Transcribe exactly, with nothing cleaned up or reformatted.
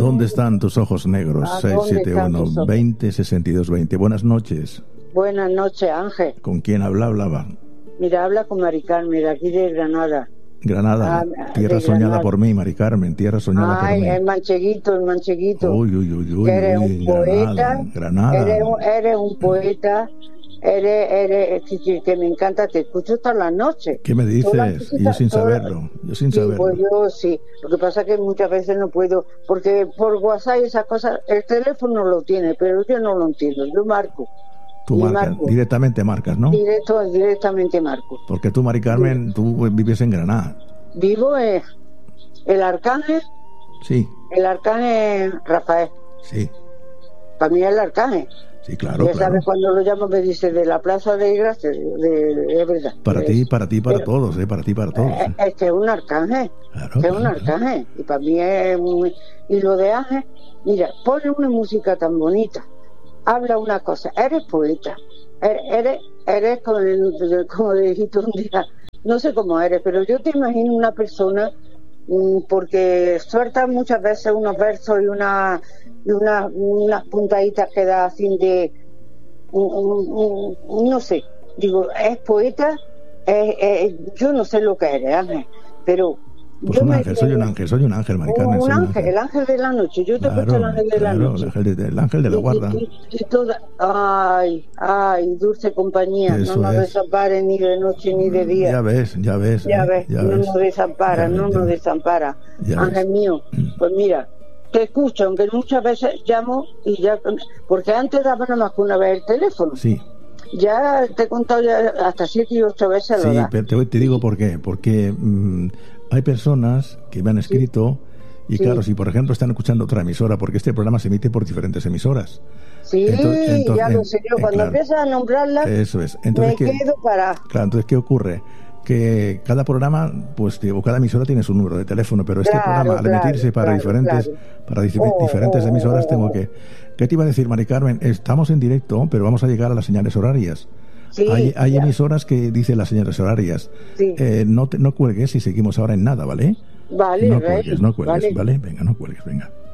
¿Dónde están tus ojos negros? ¿A seis dónde siete están uno, tus ojos? veinte, sesenta y dos, veinte. Buenas noches. Buenas noches, Ángel. ¿Con quién habla? Hablaba. Mira, habla con Mari Carmen, de aquí de Granada. Granada, Ah, tierra de soñada Granada. por mí, Mari Carmen, tierra soñada Ay, por mí. el mancheguito, el mancheguito. Uy, uy, uy, uy, Que eres uy, un poeta. Granada, Granada. Eres un, eres un poeta. Eres, eres, que, que- que me encanta, te escucho todas las noches. ¿Qué me Todas las dices? Y yo sin todas- saberlo, yo sin Sí, saberlo. pues yo sí. Lo que pasa es que muchas veces no puedo, porque por WhatsApp y esas cosas, el teléfono lo tiene, pero yo no lo entiendo. Yo marco. Tú y marcas, marco. directamente marcas, ¿no? Directo, directamente marco. Porque tú, Mari Carmen, tú vives en Granada. Vivo en el Arcángel, Sí, el Arcángel Rafael. sí, Para mí es el Arcángel. sí, claro, Ya claro. sabes, cuando lo llamo me dice de la Plaza de Gracia, de, de- es verdad. Para es, ti, para ti, para pero- todos, ¿eh? Para ti, para todos. Es, ¿eh? es que es un arcángel, Claro, que es un claro, arcángel. Y para mí es muy... Y lo de Ángel, mira, pone una música tan bonita, habla una cosa, eres poeta, eres, eres, eres como, el- como dijiste un día, no sé cómo eres, pero yo te imagino una persona, mm, porque suelta muchas veces unos versos y una y una, unas puntaditas que da así de, mm, mm, mm, no sé, digo, es poeta, es- es- yo no sé lo que eres, Ángel, pero Pues yo un me- ángel, soy un ángel, soy un ángel, Mari Carmen, un soy un ángel, el ángel de la noche, yo te he puesto el Claro, ángel de la claro, el noche. ángel de, el ángel de la Y- guarda. Y, y- y toda, ay, ay, dulce compañía, Eso no nos es. desampares ni de noche ni de día. Ya ves, ya ves. Ya ¿eh? ves, ya no ves. nos desampara, Ya ves, no ya nos ves. desampara. Ya Ángel ves. mío, pues mira, te escucho, aunque muchas veces llamo y ya, porque antes daba nada más que una vez el teléfono. Sí, Ya te he contado ya hasta siete y ocho veces lo sí, da. pero te, te digo por qué. Porque mm, hay personas que me han escrito y Sí. claro, si por ejemplo están escuchando otra emisora, porque este programa se emite por diferentes emisoras. Sí, Entonces- entonces- ya lo en- sé yo, eh, cuando claro. empiezas a nombrarla, Eso es. Entonces, me ¿qué? quedo para... Claro, entonces, ¿qué ocurre? Que cada programa, pues, o cada emisora tiene su número de teléfono, pero este Claro, programa, al claro, emitirse para claro, diferentes, claro. para difi- Oh, diferentes oh, emisoras, oh, tengo oh. que. ¿Qué te iba a decir, Mari Carmen? Estamos en directo, pero vamos a llegar a las señales horarias. Sí, hay hay ya. emisoras que dicen las señales horarias. Sí. Eh, no, te- no cuelgues y seguimos ahora en nada, ¿vale? Vale, no Rey, cuelgues, no cuelgues, vale. ¿vale? Venga, no cuelgues, venga.